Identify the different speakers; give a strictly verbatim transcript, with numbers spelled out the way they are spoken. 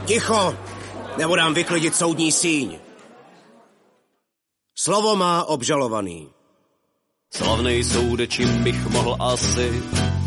Speaker 1: Ticho, nebo dám vyklidit soudní síň. Slovo má obžalovaný.
Speaker 2: Slavnej soude, čím bych mohl asi